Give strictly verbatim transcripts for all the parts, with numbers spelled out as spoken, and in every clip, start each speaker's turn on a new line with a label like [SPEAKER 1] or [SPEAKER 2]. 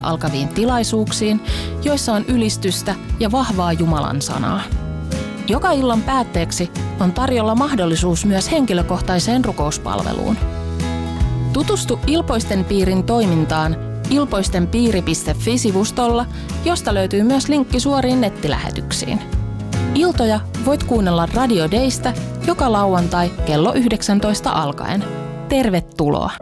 [SPEAKER 1] alkaviin tilaisuuksiin, joissa on ylistystä ja vahvaa Jumalan sanaa. Joka illan päätteeksi on tarjolla mahdollisuus myös henkilökohtaiseen rukouspalveluun. Tutustu Ilpoisten piirin toimintaan ilpoistenpiiri piste fi-sivustolla, josta löytyy myös linkki suoriin nettilähetyksiin. Iltoja voit kuunnella Radio Daystä joka lauantai kello yhdeksäntoista alkaen. Tervetuloa!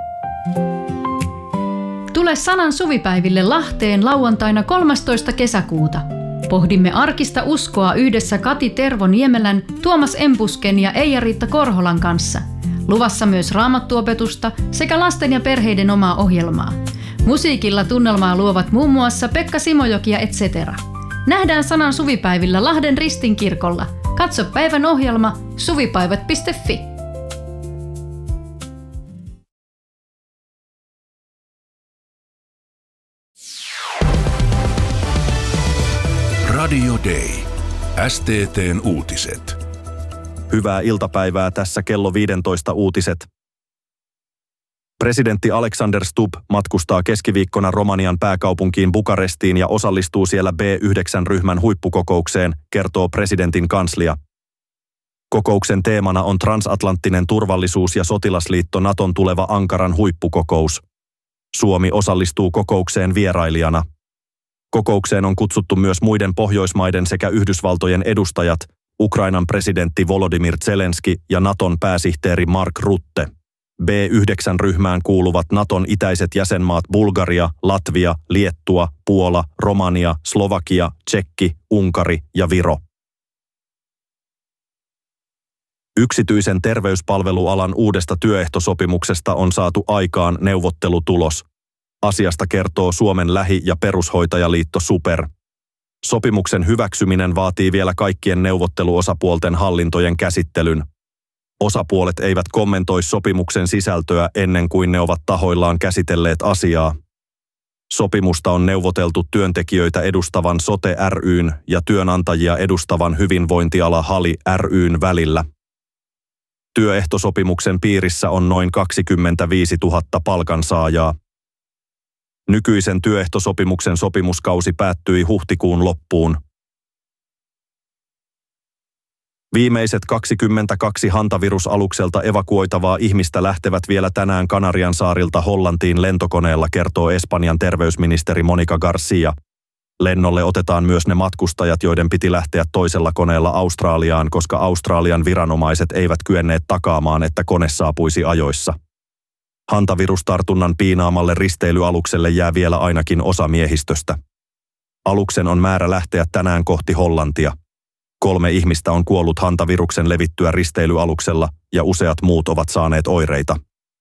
[SPEAKER 2] Tule Sanan suvipäiville Lahteen lauantaina kolmastoista kesäkuuta. Pohdimme arkista uskoa yhdessä Kati Tervo Niemelän, Tuomas Empusken ja Eija-Riitta Korholan kanssa. Luvassa myös raamattuopetusta sekä lasten ja perheiden omaa ohjelmaa. Musiikilla tunnelmaa luovat muun muassa Pekka Simojoki ja et cetera. Nähdään Sanan suvipäivillä Lahden Ristinkirkolla. Katso päivän ohjelma suvipäivät piste fi.
[SPEAKER 3] Radio Day. S T T:n uutiset.
[SPEAKER 4] Hyvää iltapäivää, tässä kello viisitoista uutiset. Presidentti Alexander Stubb matkustaa keskiviikkona Romanian pääkaupunkiin Bukarestiin ja osallistuu siellä B yhdeksän ryhmän huippukokoukseen, kertoo presidentin kanslia. Kokouksen teemana on transatlanttinen turvallisuus ja sotilasliitto Naton tuleva Ankaran huippukokous. Suomi osallistuu kokoukseen vierailijana. Kokoukseen on kutsuttu myös muiden Pohjoismaiden sekä Yhdysvaltojen edustajat, Ukrainan presidentti Volodymyr Zelenski ja Naton pääsihteeri Mark Rutte. B yhdeksän ryhmään kuuluvat Naton itäiset jäsenmaat Bulgaria, Latvia, Liettua, Puola, Romania, Slovakia, Tšekki, Unkari ja Viro. Yksityisen terveyspalvelualan uudesta työehtosopimuksesta on saatu aikaan neuvottelutulos. Asiasta kertoo Suomen lähi- ja perushoitajaliitto SuPer. Sopimuksen hyväksyminen vaatii vielä kaikkien neuvotteluosapuolten hallintojen käsittelyn. Osapuolet eivät kommentoi sopimuksen sisältöä ennen kuin ne ovat tahoillaan käsitelleet asiaa. Sopimusta on neuvoteltu työntekijöitä edustavan Sote ry:n ja työnantajia edustavan hyvinvointiala Hali ry:n välillä. Työehtosopimuksen piirissä on noin kaksikymmentäviisituhatta palkansaajaa. Nykyisen työehtosopimuksen sopimuskausi päättyi huhtikuun loppuun. Viimeiset kaksikymmentäkaksi hantavirusalukselta evakuoitavaa ihmistä lähtevät vielä tänään Kanarian saarilta Hollantiin lentokoneella, kertoo Espanjan terveysministeri Monica Garcia. Lennolle otetaan myös ne matkustajat, joiden piti lähteä toisella koneella Australiaan, koska Australian viranomaiset eivät kyenneet takaamaan, että kone saapuisi ajoissa. Hantavirustartunnan piinaamalle risteilyalukselle jää vielä ainakin osa miehistöstä. Aluksen on määrä lähteä tänään kohti Hollantia. Kolme ihmistä on kuollut hantaviruksen levittyä risteilyaluksella ja useat muut ovat saaneet oireita.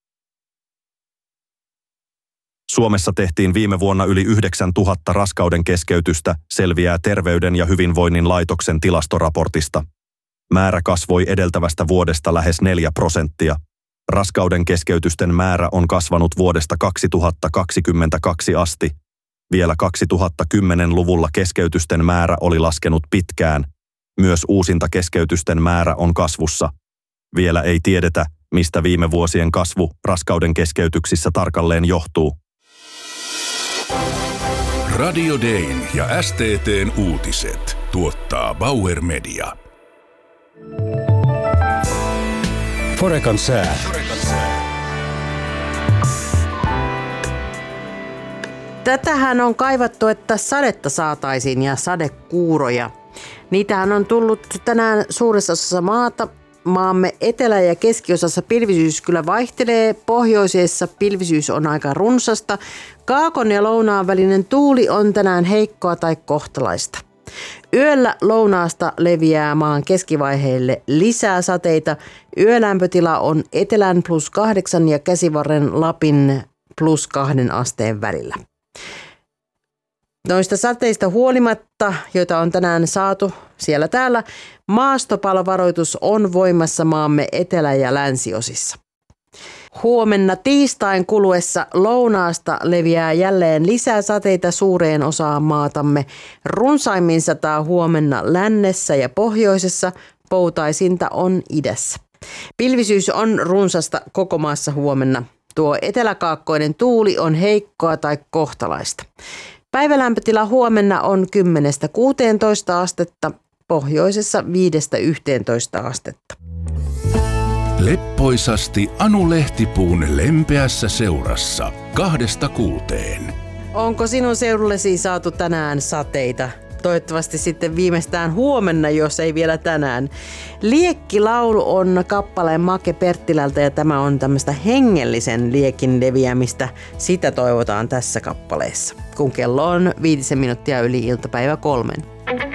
[SPEAKER 4] Suomessa tehtiin viime vuonna yli yhdeksäntuhatta raskauden keskeytystä, selviää Terveyden ja hyvinvoinnin laitoksen tilastoraportista. Määrä kasvoi edeltävästä vuodesta lähes neljä prosenttia. Raskauden keskeytysten määrä on kasvanut vuodesta kaksituhattakaksikymmentäkaksi asti. Vielä kaksituhattakymmenluvulla keskeytysten määrä oli laskenut pitkään. Myös uusinta keskeytysten määrä on kasvussa. Vielä ei tiedetä, mistä viime vuosien kasvu raskauden keskeytyksissä tarkalleen johtuu.
[SPEAKER 3] Radio Dayn ja S T T:n uutiset tuottaa Bauer Media.
[SPEAKER 5] Forekan sää.
[SPEAKER 6] Tätähän on kaivattu, että sadetta saataisiin ja sadekuuroja. Niitähän on tullut tänään suuressa osassa maata. Maamme etelä- ja keskiosassa pilvisyys kyllä vaihtelee. Pohjoisessa pilvisyys on aika runsasta. Kaakon ja lounaan välinen tuuli on tänään heikkoa tai kohtalaista. Yöllä lounaasta leviää maan keskivaiheille lisää sateita. Yölämpötila on etelän plus kahdeksan ja Käsivarren Lapin plus kahden asteen välillä. Noista sateista huolimatta, joita on tänään saatu siellä täällä, maastopalovaroitus on voimassa maamme etelä- ja länsiosissa. Huomenna tiistain kuluessa lounaasta leviää jälleen lisää sateita suureen osaan maatamme. Runsaimmin sataa huomenna lännessä ja pohjoisessa, poutaisinta on idässä. Pilvisyys on runsasta koko maassa huomenna. Tuo eteläkaakkoinen tuuli on heikkoa tai kohtalaista. Päivälämpötila huomenna on kymmenestä kuuteentoista astetta, pohjoisessa viidestä yhteentoista astetta.
[SPEAKER 3] Leppoisasti Anu Lehtipuun lempeässä seurassa kahdesta kuuteen.
[SPEAKER 6] Onko sinun seudullesi saatu tänään sateita? Toivottavasti sitten viimeistään huomenna, jos ei vielä tänään. Liekkilaulu on kappaleen Make Perttilältä ja tämä on tämmöistä hengellisen liekin leviämistä. Sitä toivotaan tässä kappaleessa, kun kello on viitisen minuuttia yli iltapäivä kolmen.